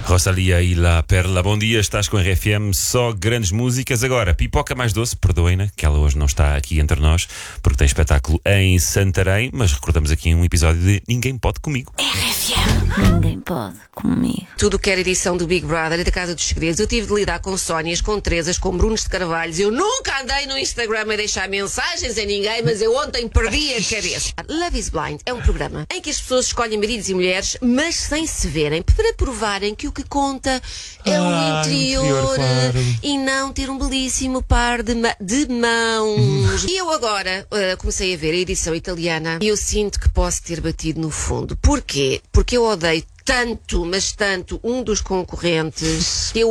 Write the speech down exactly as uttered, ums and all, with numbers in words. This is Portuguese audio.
Rosalia e La Perla, bom dia, estás com a R F M, só grandes músicas. Agora, pipoca mais doce, perdoem-na, que ela hoje não está aqui entre nós, porque tem espetáculo em Santarém, mas recordamos aqui um episódio de Ninguém Pode Comigo. R F M, ninguém pode comigo. Tudo que era edição do Big Brother e da Casa dos Segredos, eu tive de lidar com Sónias, com Terezas, com Brunos de Carvalhos. Eu nunca andei no Instagram a deixar mensagens a ninguém, mas eu ontem perdi a cabeça. Love is Blind é um programa em que as pessoas escolhem maridos e mulheres, mas sem se verem, para provarem que o que conta é Ah, o interior, interior, claro. e não ter um belíssimo par de, ma de mãos. E eu agora uh, comecei a ver a edição italiana e eu sinto que posso ter batido no fundo. Porquê? Porque eu odeio tanto, mas tanto, um dos concorrentes que eu